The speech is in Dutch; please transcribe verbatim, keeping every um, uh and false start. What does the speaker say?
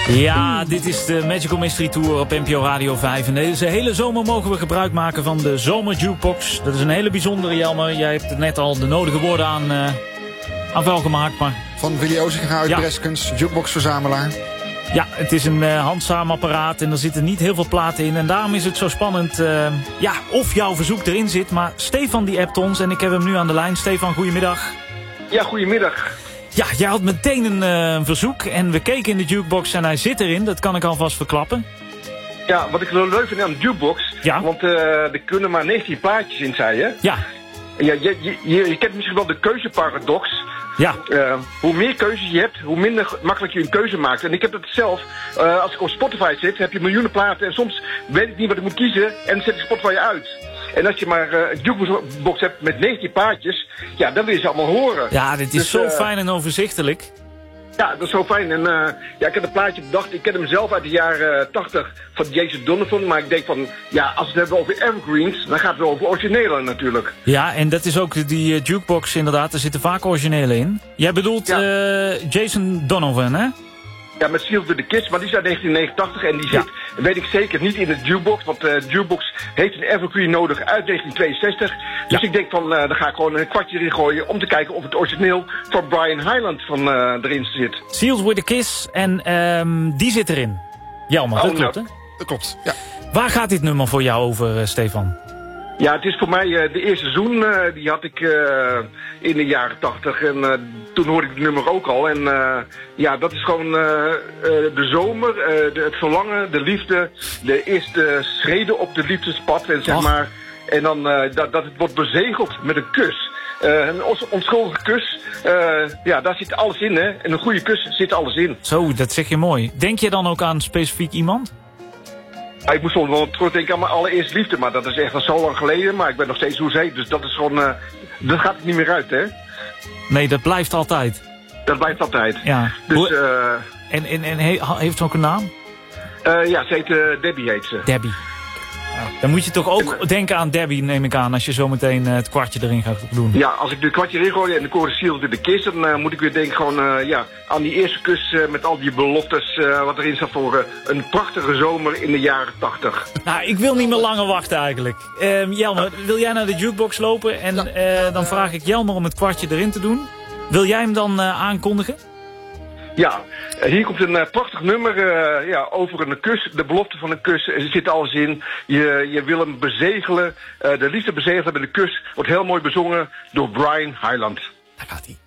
Ja, dit is de Magical Mystery Tour op N P O Radio vijf. En deze hele zomer mogen we gebruik maken van de Zomer Jukebox. Dat is een hele bijzondere, Jelmer. Jij hebt net al de nodige woorden aan, uh, aan vuil gemaakt. Maar... Van Willy Ozinga uit ja. Breskens, jukeboxverzamelaar. Ja, het is een uh, handzaam apparaat en er zitten niet heel veel platen in. En daarom is het zo spannend uh, ja, of jouw verzoek erin zit. Maar Stefan die appt ons en ik heb hem nu aan de lijn. Stefan, goedemiddag. Ja, goedemiddag. Ja, jij had meteen een uh, verzoek en we keken in de jukebox en hij zit erin. Dat kan ik alvast verklappen. Ja, wat ik zo leuk vind aan de jukebox, ja. want uh, er kunnen maar negentien plaatjes in, zei je. Ja. Ja, je, je, je, je kent misschien wel de keuzeparadox. Ja. Uh, hoe meer keuzes je hebt, hoe minder makkelijk je een keuze maakt. En ik heb het zelf, uh, als ik op Spotify zit, heb je miljoenen platen en soms weet ik niet wat ik moet kiezen en dan zet ik Spotify uit. En als je maar uh, een jukebox hebt met negentien plaatjes, ja, dan wil je ze allemaal horen. Ja, dit is dus, zo uh, fijn en overzichtelijk. Ja, dat is zo fijn. En uh, ja, ik heb een plaatje bedacht. Ik ken hem zelf uit de jaren tachtig van Jason Donovan. Maar ik denk van, ja, als we het hebben over evergreens, dan gaat het over originele natuurlijk. Ja, en dat is ook die uh, jukebox inderdaad. Er zitten vaak originele in. Jij bedoelt ja. uh, Jason Donovan, hè? Ja, met Seals with the Kids, maar die is uit negentien negenentachtig en die ja. zit, weet ik zeker, niet in de jukebox. Want de uh, jukebox heeft een evergreen nodig uit negentien tweeënzestig. Dus ja. ik denk van, uh, dan ga ik gewoon een kwartje erin gooien om te kijken of het origineel van Brian Hyland van, uh, erin zit. Seals with the Kiss en um, die zit erin. Jelmer, oh, dat klopt, nou, hè? Dat klopt, ja. Waar gaat dit nummer voor jou over, uh, Stefan? Ja, het is voor mij uh, de eerste seizoen, uh, die had ik uh, in de jaren tachtig en uh, toen hoorde ik het nummer ook al. En uh, ja, dat is gewoon uh, uh, de zomer, uh, de, het verlangen, de liefde, de eerste schreden op de liefdespad en zeg Och. maar. En dan uh, dat, dat het wordt bezegeld met een kus. Uh, een onschuldige kus, uh, ja, daar zit alles in, hè. En een goede kus zit alles in. Zo, dat zeg je mooi. Denk je dan ook aan specifiek iemand? Ja, ik moest soms wel terugdenken aan mijn allereerste liefde, maar dat is echt al zo lang geleden. Maar ik ben nog steeds hoezee, dus dat is gewoon, uh, dat gaat er niet meer uit, hè? Nee, dat blijft altijd. Dat blijft altijd. Ja. Dus, uh, en en, en he, heeft ze ook een naam? Uh, ja, ze heet, uh, Debbie heet ze. Debbie. Dan moet je toch ook en, denken aan Debbie, neem ik aan, als je zo meteen uh, het kwartje erin gaat doen. Ja, als ik de kwartje erin gooi en de koren Seals in de kist, dan uh, moet ik weer denken gewoon, uh, ja, aan die eerste kus uh, met al die beloftes uh, wat erin staat voor uh, een prachtige zomer in de jaren tachtig. Nou, ik wil niet meer langer wachten eigenlijk. Uh, Jelmer, ja. wil jij naar de jukebox lopen en uh, dan vraag ik Jelmer om het kwartje erin te doen. Wil jij hem dan uh, aankondigen? Ja, hier komt een uh, prachtig nummer uh, ja, over een kus, de belofte van een kus. Er zit alles in. Je, je wil hem bezegelen, uh, de liefde bezegelen met een kus. Wordt heel mooi bezongen door Brian Hyland. Daar gaat hij.